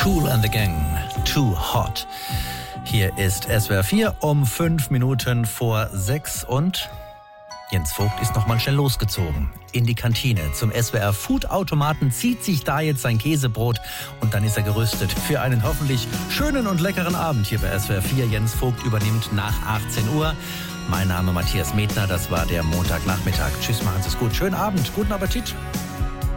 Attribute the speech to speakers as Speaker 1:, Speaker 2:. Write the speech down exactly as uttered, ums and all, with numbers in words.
Speaker 1: Kool and the Gang, Too Hot. Hier ist S W R vier um fünf Minuten vor sechs und Jens Vogt ist noch mal schnell losgezogen. In die Kantine zum S W R Food-Automaten, zieht sich da jetzt sein Käsebrot und dann ist er gerüstet für einen hoffentlich schönen und leckeren Abend hier bei S W R vier. Jens Vogt übernimmt nach achtzehn Uhr. Mein Name Matthias Medner, das war der Montagnachmittag. Tschüss, machen Sie es gut. Schönen Abend, guten Appetit.